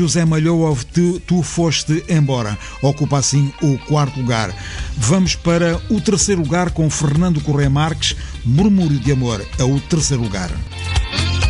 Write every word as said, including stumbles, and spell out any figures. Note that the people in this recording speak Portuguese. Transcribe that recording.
José Malhoa, tu, tu foste embora. Ocupa assim o quarto lugar. Vamos para o terceiro lugar com Fernando Correia Marques. Murmúrio de Amor é o terceiro lugar.